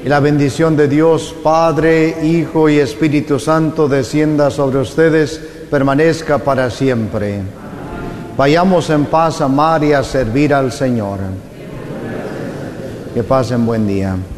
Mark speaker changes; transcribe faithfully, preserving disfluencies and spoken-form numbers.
Speaker 1: Y la bendición de Dios, Padre, Hijo y Espíritu Santo, descienda sobre ustedes, permanezca para siempre. Vayamos en paz a amar y a servir al Señor. Que pasen buen día.